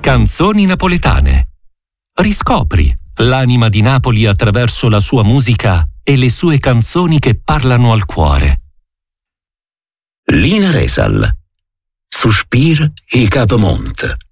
Canzoni napoletane. Riscopri l'anima di Napoli attraverso la sua musica e le sue canzoni che parlano al cuore. Lina Resal. Suspir i Capomont.